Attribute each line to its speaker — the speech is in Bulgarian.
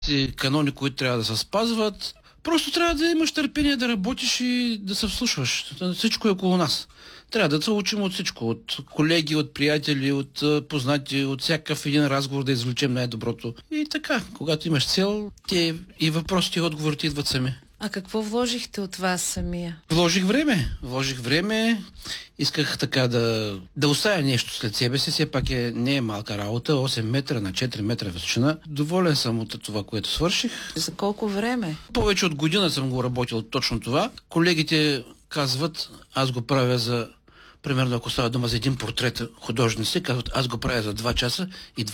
Speaker 1: канони, които трябва да се спазват. Просто трябва да имаш търпение да работиш и да се вслушваш. Всичко е около нас. Трябва да се учим от всичко. От колеги, от приятели, от познати, от всякакъв един разговор да извлечем най-доброто. И така, когато имаш цел, те и въпросите и отговорите идват сами.
Speaker 2: А какво вложихте от вас самия?
Speaker 1: Вложих време. Исках така да оставя нещо след себе си. Все пак не е малка работа. 8 метра на 4 метра височина. Доволен съм от това, което свърших.
Speaker 2: За колко време?
Speaker 1: Повече от година съм го работил точно това. Колегите казват, аз го правя за... Примерно, ако става дума за един портрет художници, казват, аз го правя за 2 часа и